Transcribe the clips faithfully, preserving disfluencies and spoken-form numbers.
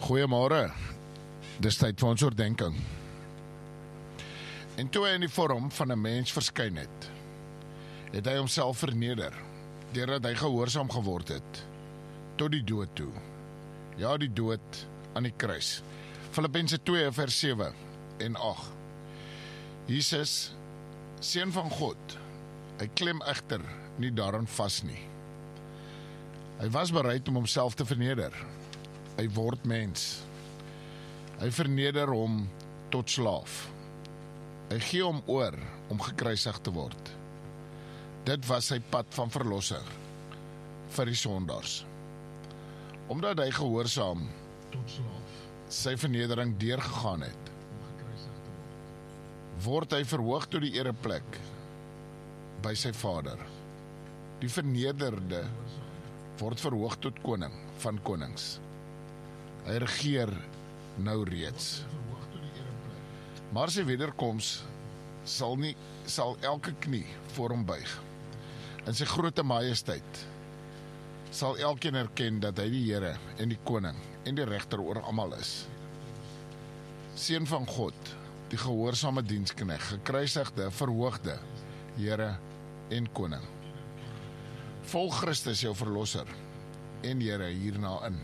Goeiemôre, dis tyd vir ons oordeenking. En toe hy in die vorm van 'n mens verskyn het, het hy homself verneder, deurdat hy gehoorsaam geword het, tot die dood toe. Ja, die dood aan die kruis. Filippense twee vers sewe en agt. Jesus, seun van God, hy klem egter nie daaraan vas nie. Hy was bereid om homself te verneder. Hy word mens. Hy verneder hom tot slaaf. Hy gee hom oor om gekruisig te word. Dit was sy pad van verlossing vir die sondaars. Omdat hy gehoorsaam tot slaaf sy vernedering deurgegaan het, word hy verhoog tot die ereplek by sy Vader. Die vernederde word verhoog tot koning van konings. Hy regeer nou reeds. Maar sy wederkoms sal nie sal elke knie voor hom buig. In sy groote majesteit sal elkeen erken dat hy die Here en die koning en die regter oor almal is. Seun van God, die gehoorsame diensknegt, gekruisigde, verhoogde Here en koning. Volg Christus jou verlosser en Here hierna in.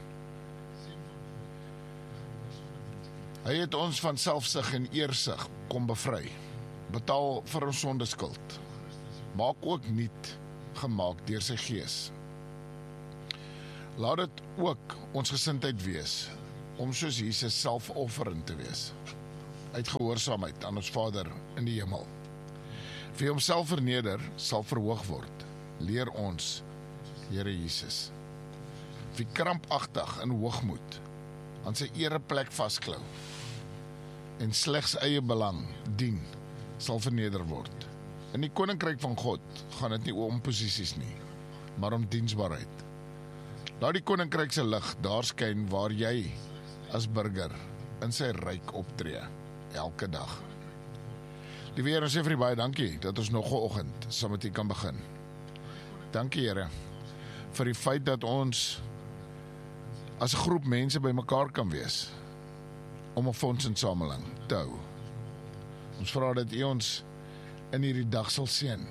Hy het ons van selfsug en eersug kom bevry, betaal vir ons sondeskuld, maak ook nuut gemaak deur sy gees. Laat dit ook ons gesindheid wees, om soos Jesus selfofferend te wees, uit gehoorsaamheid aan ons Vader in die hemel. Wie homself verneder, sal verhoog word, leer ons, Here Jesus. Wie krampagtig in hoogmoed aan sy ereplek vasklou en slegs eie belang dien, sal verneder word. In die koninkryk van God gaan dit nie om posisies nie, maar om diensbaarheid. Laat die koninkryk se lig daar skyn waar jy as burger in sy ryk optree, elke dag. Liewe Here, ons sê vir U baie dankie dat ons nog 'n oggend saam met U kan begin. Dankie Here vir die feit dat ons as 'n groep mense by mekaar kan wees om 'n fondsinsameling te hou. Ons vra dat U ons in hierdie dag sal seën.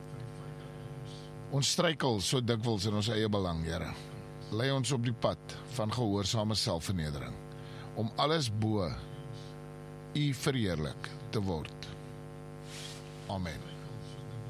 Ons struikel so dikwels in ons eie belang, Here. Lei ons op die pad van gehoorsame selfvernedering, om alles bo U verheerlik te word. Amen.